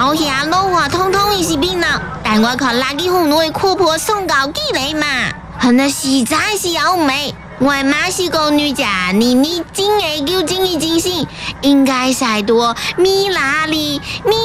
后遐老话通通是变啦，但我看垃圾红女阔婆送高几来嘛，那实在是好美。我妈是个女家，你真会叫真意真心，应该晒多米拉里米。